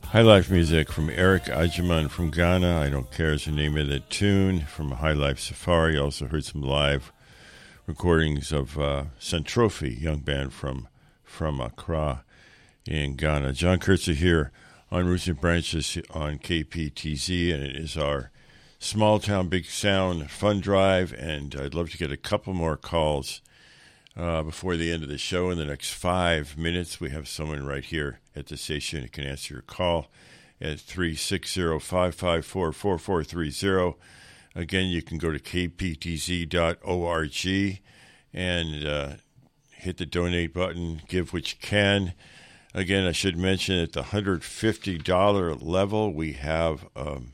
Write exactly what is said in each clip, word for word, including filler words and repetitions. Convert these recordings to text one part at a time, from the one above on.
High Life music from Eric Ajiman from Ghana. I Don't Care is the name of the tune from High Life Safari. Also heard some live recordings of uh, Centrophy, young band from from Accra in Ghana. John Kurtzer here on Roots and Branches on K P T Z, and it is our Small Town Big Sound Fun Drive, and I'd love to get a couple more calls Uh, before the end of the show. In the next five minutes, we have someone right here at the station who can answer your call at three six zero, five five four, four four three zero. Again, you can go to k p t z dot org and uh, hit the donate button, give what you can. Again, I should mention at the one hundred fifty dollars level, we have um,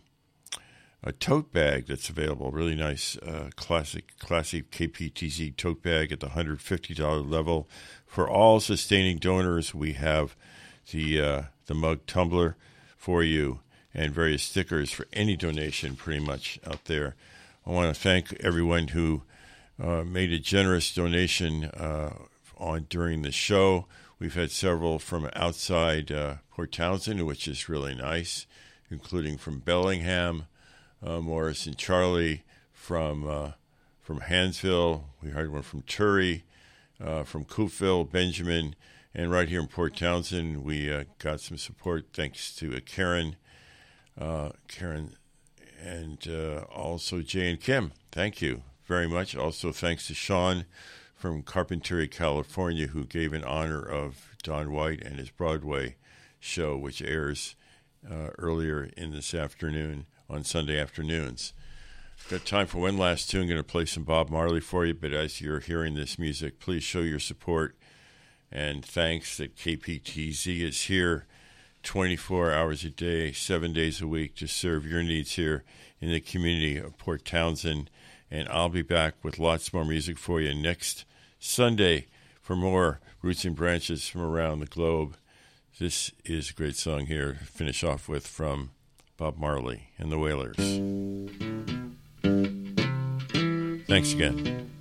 a tote bag that's available. Really nice, uh, classic, classic K P T Z tote bag at the one hundred fifty dollars level. For all sustaining donors, we have the uh, the mug tumbler for you and various stickers for any donation pretty much out there. I want to thank everyone who uh, made a generous donation uh, on during the show. We've had several from outside uh, Port Townsend, which is really nice, including from Bellingham, Uh, Morris and Charlie from uh, from Hansville. We heard one from Turry, uh, from Coopville, Benjamin, and right here in Port Townsend, we uh, got some support thanks to uh, Karen, uh, Karen, and uh, also Jay and Kim. Thank you very much. Also, thanks to Sean from Carpinteria, California, who gave in honor of Don White and his Broadway show, which airs uh, earlier in this afternoon on Sunday afternoons. Got time for one last tune. I'm going to play some Bob Marley for you, but as you're hearing this music, please show your support and thanks that K P T Z is here twenty-four hours a day, seven days a week to serve your needs here in the community of Port Townsend. And I'll be back with lots more music for you next Sunday for more Roots and Branches from around the globe. This is a great song here to finish off with from Bob Marley and the Wailers. Thanks again.